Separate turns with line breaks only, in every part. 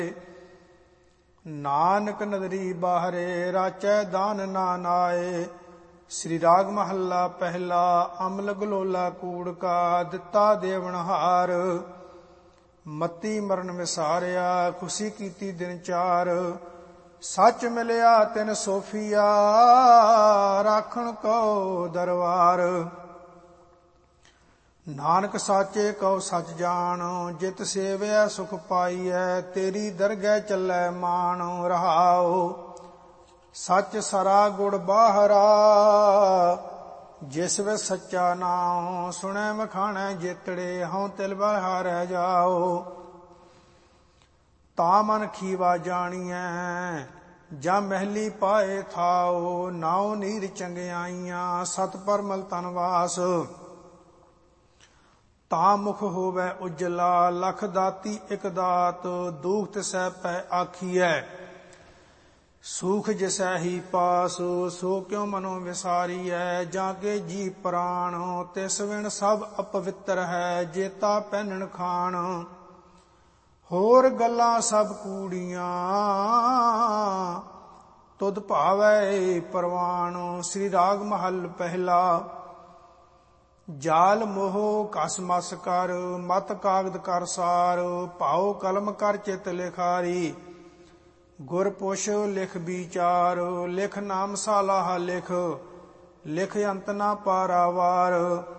ਨਾਨਕ ਨਦਰੀ ਬਾਹਰੇ ਰਾਚੈ ਦਾਨ ਨਾ ਨਾਏ। ਸ੍ਰੀ ਰਾਗ ਮਹੱਲਾ ਪਹਿਲਾ। ਅਮਲ ਗਲੋਲਾ ਕੂੜ ਕਾ ਦਿੱਤਾ ਦੇਵਨਹਾਰ। ਮਤੀ ਮਰਨ ਵਿਸਾਰਿਆ ਖੁਸ਼ੀ ਕੀਤੀ ਦਿਨ ਚਾਰ। ਸੱਚ ਮਿਲਿਆ ਤਿਨ ਸੋਫੀਆ ਰਾਖਣ ਕੋ ਦਰਬਾਰ। ਨਾਨਕ ਸਾਚੇ ਕਉ ਸਚ ਜਾਣ ਜਿਤ ਸੇਵਿਆ ਸੁਖ ਪਾਈਐ। ਤੇਰੀ ਦਰਗਹਿ ਚੱਲੈ ਮਾਣ ਰਹਾਉ। ਸੱਚ ਸਰਾ ਗੁੜ ਬਾਹਰਾ ਜਿਸ ਵਿੱਚ ਸੱਚਾ ਨਾਉ। ਸੁਣੈ ਮਖਾਣੈ ਜੇਤੜੇ ਹਉ ਤਿਲ ਬਹਾਰੈ ਜਾਓ। ਤਾ ਮਨ ਖੀਵਾ ਜਾਣੀਐ ਜਾਂ ਮਹਿਲੀ ਪਾਏ ਥਾਓ। ਨਾਉ ਨੀਰ ਚੰਗਿਆਈਆਂ ਸਤ ਪਰਮਲ ਤਨਵਾਸ। ਤਾ ਮੁਖ ਹੋਵੈ ਉਜਲਾ ਲਖ ਦਾਤੀ ਇਕ ਦਾਤ। ਦੂਖ ਤਿਸੈ ਪੈ ਆਖੀਐ ਸੂਖ ਜਿਸੈ ਹੀ ਪਾਸ। ਸੋ ਕਿਉ ਮਨੋ ਵਿਸਾਰੀਐ ਜਾਂ ਕੇ ਜੀ ਪ੍ਰਾਣ। ਤਿਸ ਵਿਣ ਸਭ ਅਪਵਿੱਤਰ ਹੈ ਜੇਤਾ ਪਹਿਨਣ ਖਾਣ। ਹੋਰ ਗੱਲਾਂ ਸਭ ਕੂੜੀਆਂ ਤੁਧ ਭਾਵੈ ਪਰਵਾਣ। ਸ੍ਰੀ ਰਾਗ ਮਹੱਲ ਪਹਿਲਾ। ਜਾਲ ਮੋਹ ਕਸ ਮਸ ਕਰ ਮਤ ਕਾਗਦ ਕਰ ਸਾਰ। ਭਾਉ ਕਲਮ ਕਰ ਚਿਤ ਲਿਖਾਰੀ ਗੁਰ ਪੁਛ ਲਿਖ ਵਿਚਾਰ। ਲਿਖ ਨਾਮ ਸਾਲਾਹ ਲਿਖ ਲਿਖ ਅੰਤ ਨਾ ਪਾਰਾਵਾਰ।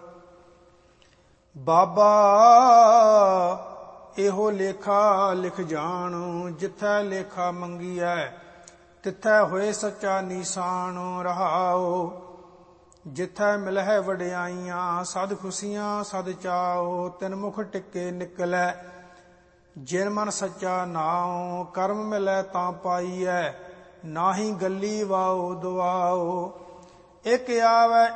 ਬਾਬਾ ਇਹੋ ਲੇਖਾ ਲਿਖ ਜਾਣ। ਜਿਥੈ ਲੇਖਾ ਮੰਗੀਐ ਤਿਥੈ ਹੋਏ ਸੱਚਾ ਨੀਸਾਨ ਰਹਾਉ। ਜਿਥੈ ਮਿਲਹਿ ਵਡਿਆਈਆਂ ਸਦ ਖੁਸ਼ੀਆਂ ਸਦ ਚਾਉ। ਤਿਨ ਮੁਖ ਟਿੱਕੇ ਨਿਕਲੈ ਜਿਨ ਮਨ ਸੱਚਾ ਨਾਉ। ਕਰਮ ਮਿਲੈ ਤਾਂ ਪਾਈਐ ਨਾਹੀ ਗੱਲੀ ਵਾਉ ਦੁਆਉ। ਇਕ ਆਵੈ